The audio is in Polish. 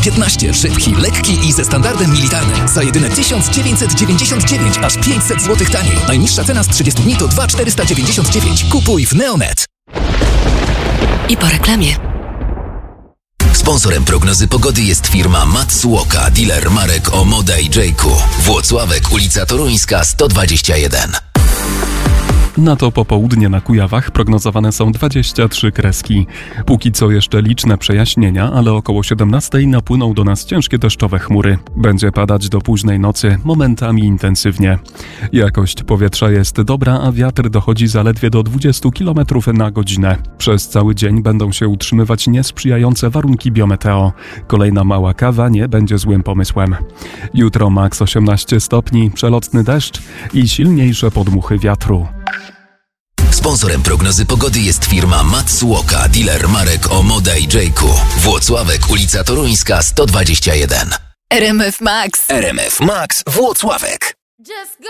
15, szybki, lekki i ze standardem militarnym. Za jedyne 1999, aż 500 zł taniej. Najniższa cena z 30 dni to 2499. Kupuj w Neonet. I po reklamie. Sponsorem prognozy pogody jest firma Matsuoka, dealer marek Omoda i Jayku. Włocławek, ulica Toruńska, 121. Na to popołudnie na Kujawach prognozowane są 23 kreski. Póki co jeszcze liczne przejaśnienia, ale około 17 napłyną do nas ciężkie deszczowe chmury. Będzie padać do późnej nocy, momentami intensywnie. Jakość powietrza jest dobra, a wiatr dochodzi zaledwie do 20 km na godzinę. Przez cały dzień będą się utrzymywać niesprzyjające warunki biometeo. Kolejna mała kawa nie będzie złym pomysłem. Jutro maks 18 stopni, przelotny deszcz i silniejsze podmuchy wiatru. Sponsorem prognozy pogody jest firma Matsuoka, dealer marek Omoda i Jayku. Włocławek, ulica Toruńska, 121. RMF Max. RMF Max Włocławek.